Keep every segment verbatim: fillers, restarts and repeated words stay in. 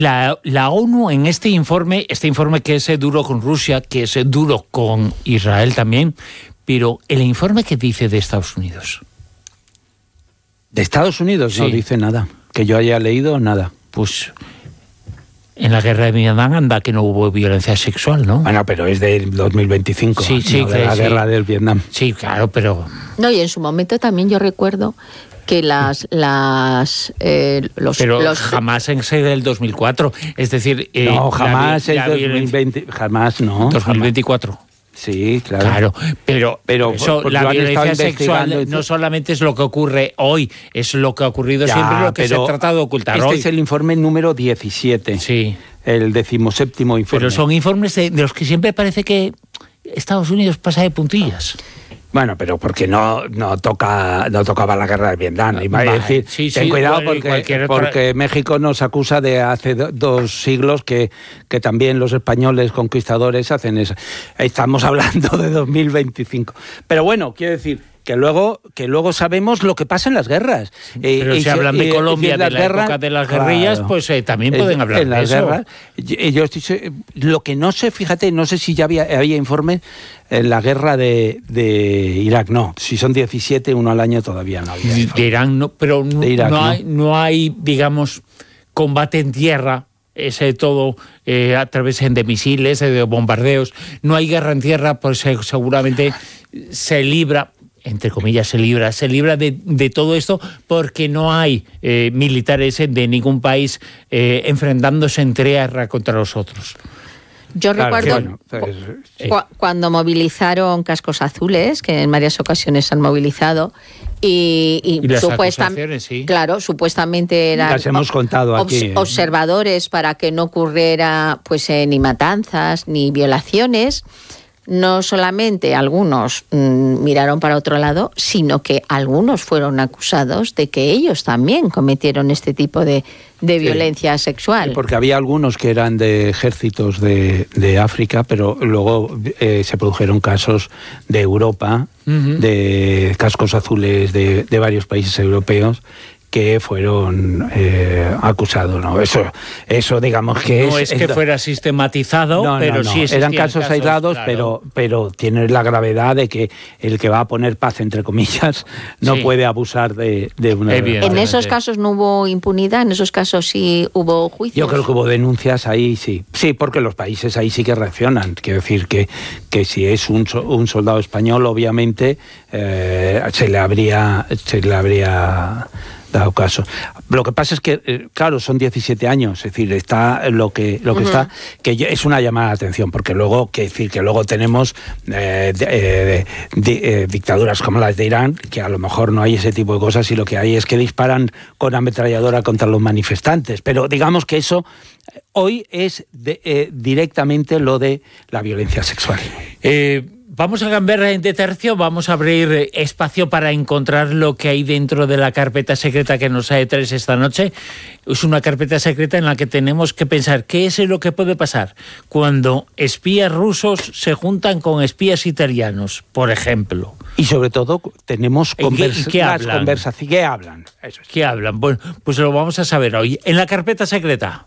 La, la ONU en este informe, este informe que es duro con Rusia, que es duro con Israel también, pero el informe que dice de Estados Unidos. De Estados Unidos sí. No dice nada, que yo haya leído nada. Pues en la guerra de Vietnam anda que no hubo violencia sexual, ¿no? Bueno, pero es del dos mil veinticinco, sí, sí, no de que, la sí. guerra del Vietnam. Sí, claro, pero... No, y en su momento también yo recuerdo que las... las eh, los, pero los... jamás en ese del dos mil cuatro, es decir... Eh, no, jamás la, es la dos mil veinte, jamás, no. dos mil veinticuatro. Jamás. Sí, claro. Claro, pero, pero eso, la violencia sexual no solamente es lo que ocurre hoy, es lo que ha ocurrido ya, siempre, lo que se ha tratado de ocultar este hoy. Este es el informe número diecisiete. Sí. El decimoséptimo informe. Pero son informes de, de los que siempre parece que Estados Unidos pasa de puntillas. Bueno, pero porque no, no toca no tocaba la guerra de Vietnam. Y vale, decir, sí, ten sí, cuidado bueno, porque, otra... porque México nos acusa de hace do, dos siglos que, que también los españoles conquistadores hacen eso. Estamos hablando de dos mil veinticinco. Pero bueno, quiero decir que luego que luego sabemos lo que pasa en las guerras. Pero eh, si hablan de Colombia, de la guerras, época de las guerrillas, claro, pues eh, también pueden en, hablar en de las eso. Guerras, yo, yo estoy, lo que no sé, fíjate, no sé si ya había, había informes en la guerra de, de Irak, no. Si son diecisiete, uno al año todavía no había. De, de Irán, no, pero no, Irak, no, ¿no? Hay, no hay, digamos, combate en tierra, ese todo eh, a través de misiles, de bombardeos. No hay guerra en tierra, pues eh, seguramente se libra... entre comillas, se libra, se libra de, de todo esto porque no hay eh, militares de ningún país eh, enfrentándose en tierra contra los otros. Yo claro, recuerdo bueno, pues, sí. cu cuando movilizaron cascos azules, que en varias ocasiones se han movilizado, y, y, y las supuestamente, sí. claro, supuestamente eran las hemos contado obs aquí, ¿eh? observadores para que no ocurriera pues eh, ni matanzas ni violaciones. No solamente algunos mmm, miraron para otro lado, sino que algunos fueron acusados de que ellos también cometieron este tipo de, de violencia sí. sexual. Sí, porque había algunos que eran de ejércitos de, de África, pero luego eh, se produjeron casos de Europa, uh-huh. de cascos azules de, de varios países europeos, que fueron eh, acusados, ¿no? Eso, eso digamos que no es... es que es, fuera sistematizado, no, pero no, no. sí eran casos, casos aislados, claro. pero, pero tiene la gravedad de que el que va a poner paz, entre comillas, no sí. puede abusar de, de una... En esos casos no hubo impunidad, en esos casos sí hubo juicios. Yo creo que hubo denuncias ahí, sí. Sí, porque los países ahí sí que reaccionan. Quiero decir que, que si es un, un soldado español, obviamente, eh, se le habría... Se le habría dado caso. Lo que pasa es que, eh, claro, son diecisiete años, es decir, está lo que lo que uh-huh. está, que es una llamada de atención, porque luego, que decir, que luego tenemos eh, de, de, de, eh, dictaduras como las de Irán, que a lo mejor no hay ese tipo de cosas y lo que hay es que disparan con ametralladora contra los manifestantes, pero digamos que eso hoy es de, eh, directamente lo de la violencia sexual. Eh... Vamos a cambiar de tercio, vamos a abrir espacio para encontrar lo que hay dentro de la carpeta secreta que nos traes esta noche. Es una carpeta secreta en la que tenemos que pensar qué es lo que puede pasar cuando espías rusos se juntan con espías italianos, por ejemplo. Y sobre todo tenemos convers ¿Qué, qué hablan? conversaciones. ¿Qué hablan? Eso es. ¿Qué hablan? Bueno, pues lo vamos a saber hoy en la carpeta secreta.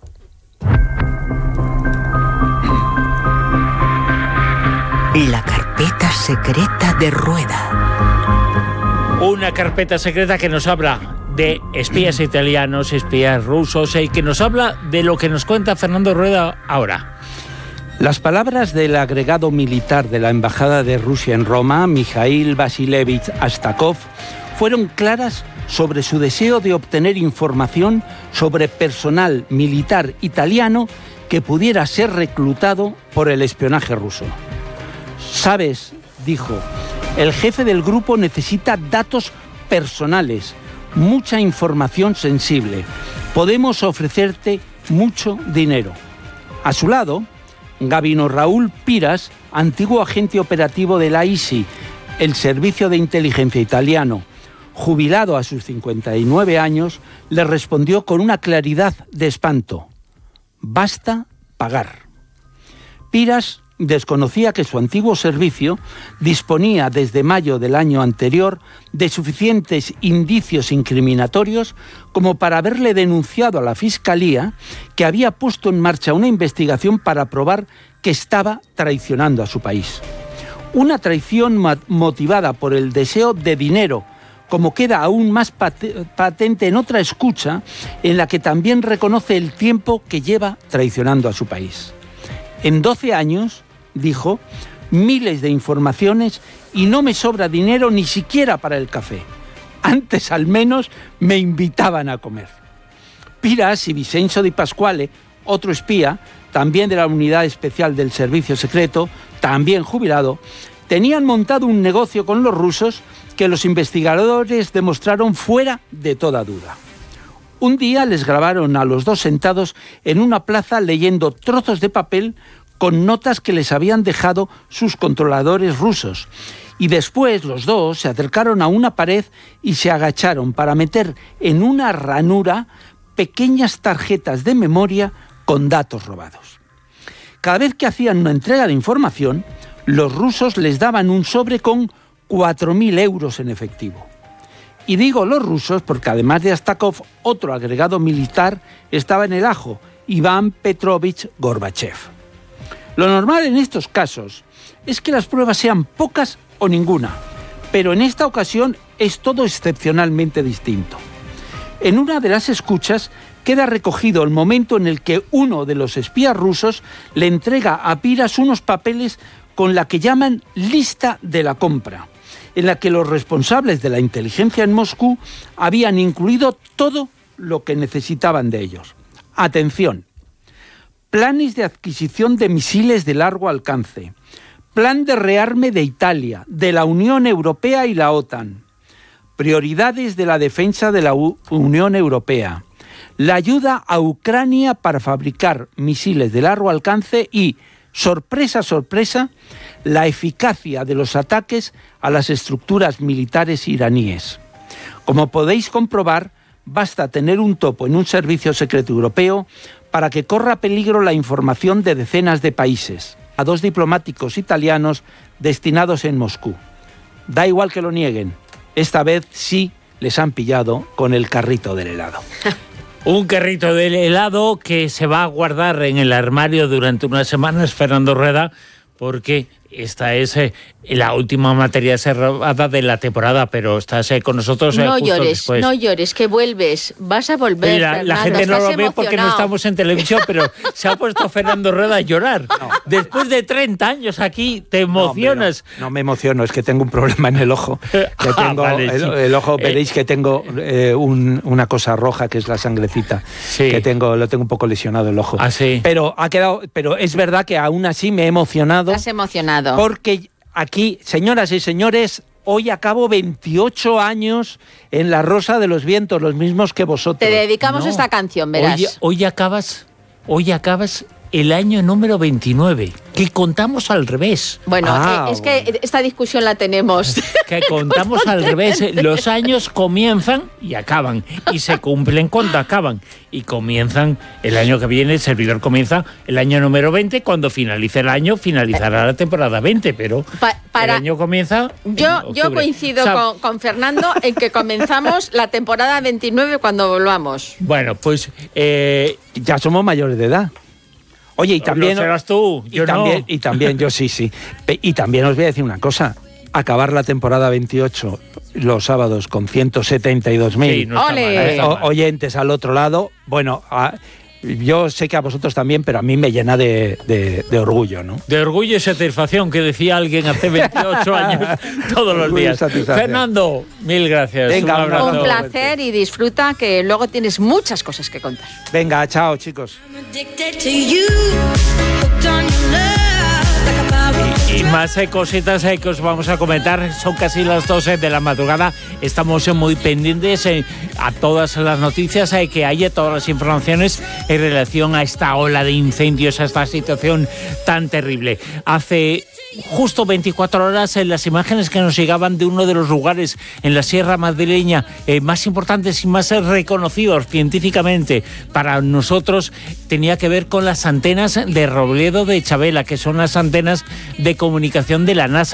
La carpeta secreta de Rueda. Una carpeta secreta que nos habla de espías italianos, espías rusos, y que nos habla de lo que nos cuenta Fernando Rueda ahora. Las palabras del agregado militar de la Embajada de Rusia en Roma, Mikhail Vasilevich Astakov, fueron claras sobre su deseo de obtener información sobre personal militar italiano que pudiera ser reclutado por el espionaje ruso. ¿Sabes?, dijo, el jefe del grupo necesita datos personales, mucha información sensible. Podemos ofrecerte mucho dinero. A su lado, Gabino Raúl Piras, antiguo agente operativo de la I S I, el servicio de inteligencia italiano, jubilado a sus cincuenta y nueve años, le respondió con una claridad de espanto. Basta pagar. Piras desconocía que su antiguo servicio disponía desde mayo del año anterior de suficientes indicios incriminatorios como para haberle denunciado a la Fiscalía, que había puesto en marcha una investigación para probar que estaba traicionando a su país. Una traición motivada por el deseo de dinero, como queda aún más pat- patente en otra escucha en la que también reconoce el tiempo que lleva traicionando a su país. En doce años, dijo, miles de informaciones y no me sobra dinero ni siquiera para el café. Antes al menos me invitaban a comer. Piras y Vincenzo Di Pasquale, otro espía, también de la Unidad Especial del Servicio Secreto, también jubilado, tenían montado un negocio con los rusos que los investigadores demostraron fuera de toda duda. Un día les grabaron a los dos sentados en una plaza leyendo trozos de papel con notas que les habían dejado sus controladores rusos. Y después los dos se acercaron a una pared y se agacharon para meter en una ranura pequeñas tarjetas de memoria con datos robados. Cada vez que hacían una entrega de información, los rusos les daban un sobre con cuatro mil euros en efectivo. Y digo los rusos porque además de Astakov, otro agregado militar estaba en el ajo, Iván Petrovich Gorbachev. Lo normal en estos casos es que las pruebas sean pocas o ninguna, pero en esta ocasión es todo excepcionalmente distinto. En una de las escuchas queda recogido el momento en el que uno de los espías rusos le entrega a Piras unos papeles con la que llaman lista de la compra, en la que los responsables de la inteligencia en Moscú habían incluido todo lo que necesitaban de ellos. Atención: planes de adquisición de misiles de largo alcance, plan de rearme de Italia, de la Unión Europea y la OTAN, prioridades de la defensa de la U- Unión Europea, la ayuda a Ucrania para fabricar misiles de largo alcance y, sorpresa, sorpresa, la eficacia de los ataques a las estructuras militares iraníes. Como podéis comprobar, basta tener un topo en un servicio secreto europeo para que corra peligro la información de decenas de países, a dos diplomáticos italianos destinados en Moscú. Da igual que lo nieguen, esta vez sí les han pillado con el carrito del helado. Un carrito del helado que se va a guardar en el armario durante unas semanas, Fernando Rueda, porque esta es eh, la última materia cerrada de la temporada, pero estás eh, con nosotros eh, no justo llores, después. No llores, que vuelves, vas a volver. Mira, Fernando, la gente no lo ve emocionado. porque no estamos en televisión, pero se ha puesto Fernando Rueda a llorar. No. Después de treinta años aquí, te emocionas. No, no, no me emociono, es que tengo un problema en el ojo. Que tengo, ah, vale, el, sí. el ojo, veréis eh, que tengo eh, un, una cosa roja, que es la sangrecita. Sí. Que tengo, lo tengo un poco lesionado el ojo. Ah, sí. Pero ha quedado, pero es verdad que aún así me he emocionado. Estás emocionado. Porque aquí, señoras y señores, hoy acabo veintiocho años en La Rosa de los Vientos, los mismos que vosotros. Te dedicamos No. esta canción, verás. Hoy, hoy acabas, hoy acabas el año número veintinueve, que contamos al revés. Bueno, Ah, eh, es que esta discusión la tenemos. Que contamos al revés. Los años comienzan y acaban. Y se cumplen cuando acaban. Y comienzan el año que viene, el servidor comienza el año número veinte. Cuando finalice el año, finalizará la temporada veinte. Pero Pa- para- el año comienza en Yo, octubre. yo coincido O sea, con, con Fernando en que comenzamos la temporada veintinueve cuando volvamos. Bueno, pues... Eh, Ya somos mayores de edad. Oye, y también... lo serás tú, y yo también, no. Y también, yo sí, sí. Pe- Y también os voy a decir una cosa. Acabar la temporada veintiocho los sábados con ciento setenta y dos mil sí, no está ¡Ole! mal, no está mal. oyentes al otro lado, bueno, a- yo sé que a vosotros también, pero a mí me llena de, de- de orgullo, ¿no? De orgullo y satisfacción, que decía alguien hace veintiocho años todos los Orgullo y días. satisfacción. Fernando, mil gracias. Venga, un un abrazo. Un placer y disfruta, que luego tienes muchas cosas que contar. Venga, chao, chicos. Addicted to you, hooked on your love, like a power Y más eh, cositas eh, que os vamos a comentar. Son casi las doce de la madrugada. Estamos eh, muy pendientes eh, a todas las noticias eh, que hay, a todas las informaciones en relación a esta ola de incendios, a esta situación tan terrible. Hace justo veinticuatro horas en las imágenes que nos llegaban de uno de los lugares en la Sierra Madrileña eh, más importantes y más reconocidos científicamente para nosotros, tenía que ver con las antenas de Robledo de Chabela, que son las antenas de comunicación de la NASA.